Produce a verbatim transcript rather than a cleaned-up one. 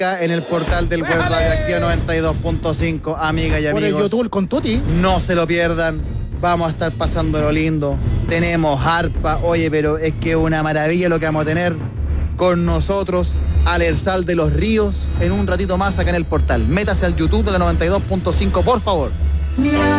acá en el portal del web Radioactiva noventa y dos punto cinco, amigas y Por el amigos. YouTube con Tuti. No se lo pierdan. Vamos a estar pasando lo lindo. Tenemos arpa. Oye, pero es que una maravilla lo que vamos a tener con nosotros al Ersal de los Ríos en un ratito más acá en el portal. Métase al YouTube de la noventa y dos punto cinco, por favor.